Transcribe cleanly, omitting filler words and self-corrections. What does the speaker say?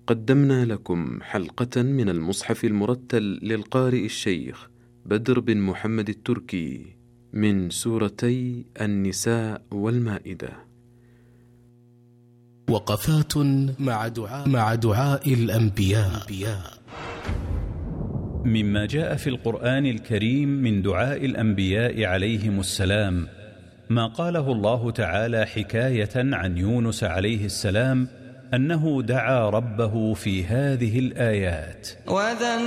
قدمنا لكم حلقة من المصحف المرتل للقارئ الشيخ بدر بن محمد التركي من سورتي النساء والمائدة. وقفات مع دعاء الأنبياء. مما جاء في القرآن الكريم من دعاء الأنبياء عليهم السلام ما قاله الله تعالى حكاية عن يونس عليه السلام أنه دعا ربه في هذه الآيات: